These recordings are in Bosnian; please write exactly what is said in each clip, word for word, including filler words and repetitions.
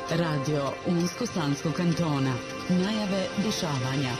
Radio Unsko-Sanskog kantona. Najave dešavanja.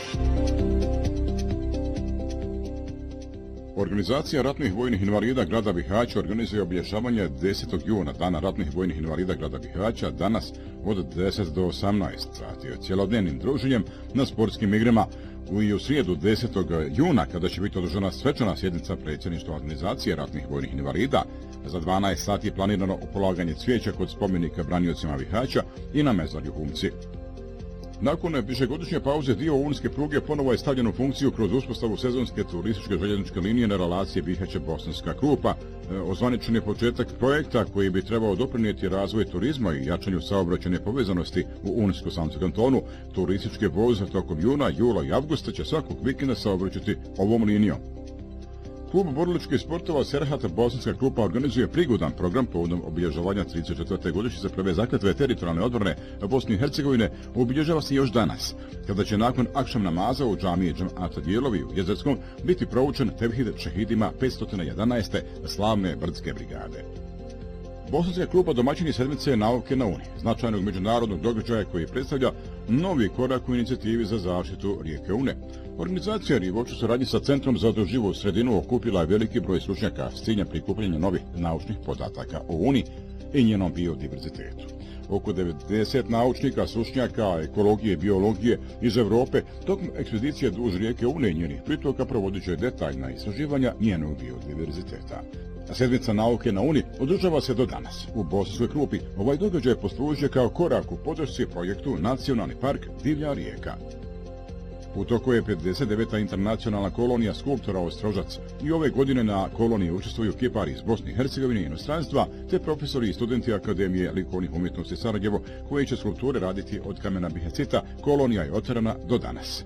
Organizacija ratnih vojnih invalida grada Bihaća organizuje obilježavanje desetog juna, dana ratnih vojnih invalida grada Bihaća, danas od deset do osamnaest sati, cjelodnevnim druženjem na sportskim igrama. I u srijedu desetog juna, kada će biti održana svečana sjednica predsjedništva organizacije ratnih vojnih invalida, za dvanaest sati je planirano polaganje cvijeća kod spomenika braniocima Bihaća i na mezarju Humci. Nakon višegodišnje pauze dio unske pruge ponovo je stavljen u funkciju kroz uspostavu sezonske turističke željezničke linije na relaciji Bihać-Bosanska Krupa. Ozvaničen je početak projekta koji bi trebao doprinijeti razvoj turizma i jačanju saobraćajne povezanosti u Unsko-Sanskom kantonu. Turističke voze tokom juna, jula i avgusta će svakog vikenda saobraćati ovom linijom. Klub borilačkih sportova Serhat Bosanska Krupa organizuje prigodan program povodom obilježavanja trideset četvrte godišnjice prve zakletve teritorijalne odbrane Bosne i Hercegovine. Obilježava se još danas, kada će nakon akšam namaza u džamiji Džamata Dijelovi u Jezerskom biti proučen tevhid šehidima petsto jedanaeste slavne brdske brigade. Bosanska Krupa domaćini sedmice nauke na Uni, značajnog međunarodnog događaja koji predstavlja novi korak u inicijativi za zaštitu rijeke Une. Organizacija Rivoč u suradnji sa Centrom za održivu sredinu okupila veliki broj stručnjaka s ciljem prikupljanja novih naučnih podataka o Uni i njenom biodiverzitetu. Oko devedeset naučnika, stručnjaka, ekologije i biologije iz Evrope tokom ekspedicije duž rijeke Une i njenih pritoka provodit će detaljna istraživanja njenog biodiverziteta. Sedmica nauke na Uni održava se do danas. U Bosanskoj Krupi ovaj događaj poslužuje kao korak u podršci projektu Nacionalni park Divlja rijeka. U toku je pedeset deveta internacionalna kolonija skulptora Ostrožac i ove godine na koloniji učestvuju kipari iz Bosne i Hercegovine i inostranstva, te profesori i studenti Akademije likovnih umjetnosti Sarajevo, koji će skulpture raditi od kamena bihacita. Kolonija je otvorena do danas.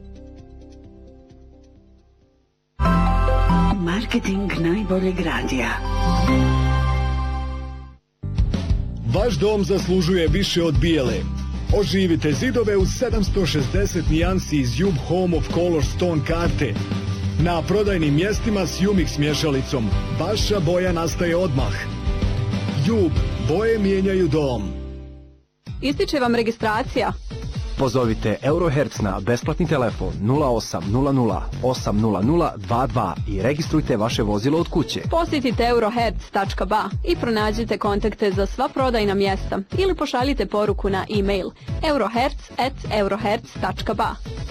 Marketing najboljeg radija. Vaš dom zaslužuje više od bijele. Oživite zidove u sedamsto šezdeset nijansi iz Jub Home of Color Stone karte. Na prodajnim mjestima s Umix mješalicom. Vaša boja nastaje odmah. Jub, boje mijenjaju dom. Ističe vam registracija. Pozovite Eurohertz na besplatni telefon nula osam nula nula osam nula nula dva dva i registrujte vaše vozilo od kuće. Posjetite eurohertz tačka ba i pronađite kontakte za sva prodajna mjesta ili pošaljite poruku na e-mail eurohertz at eurohertz tačka ba.